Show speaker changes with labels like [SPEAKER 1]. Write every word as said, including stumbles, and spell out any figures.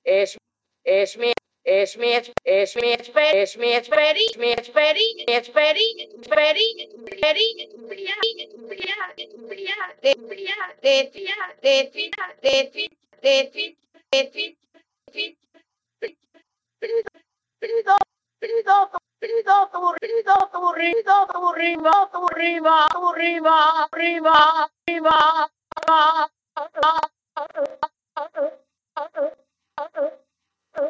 [SPEAKER 1] es es mi es mi es es mi es es mi esperi mi esperi esperi esperi esperi de de de de de de arriba, arriba, arriba, arriba, arriba, arriba.